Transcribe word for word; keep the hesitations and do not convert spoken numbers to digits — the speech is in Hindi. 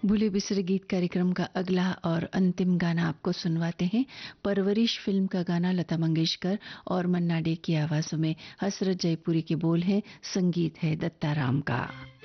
भूले बिसरे गीत कार्यक्रम का अगला और अंतिम गाना आपको सुनवाते हैं। परवरिश फिल्म का गाना लता मंगेशकर और मन्ना डे की आवाजों में, हसरत जयपुरी के बोल हैं, संगीत है दत्ता राम का।